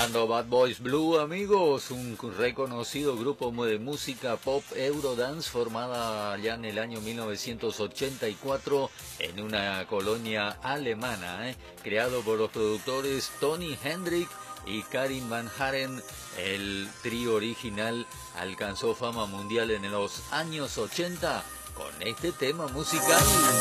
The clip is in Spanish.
escuchando Bad Boys Blue, amigos, un reconocido grupo de música pop Eurodance formada ya en el año 1984 en una colonia alemana, creado por los productores Tony Hendrik y Karin Van Haren. El trío original alcanzó fama mundial en los años 80 con este tema musical.